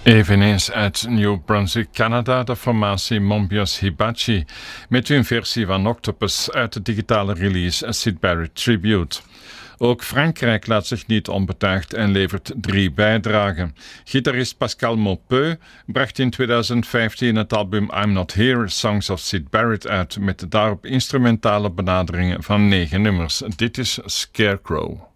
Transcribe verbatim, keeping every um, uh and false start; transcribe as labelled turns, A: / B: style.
A: Eveneens uit New Brunswick, Canada, de formatie Mobius Hibachi met hun versie van Octopus uit de digitale release Syd Barrett Tribute. Ook Frankrijk laat zich niet onbetuigd en levert drie bijdragen. Gitarist Pascal Maupeu bracht in twintig vijftien het album I'm Not Here, Songs of Syd Barrett uit met daarop instrumentale benaderingen van negen nummers. Dit is Scarecrow.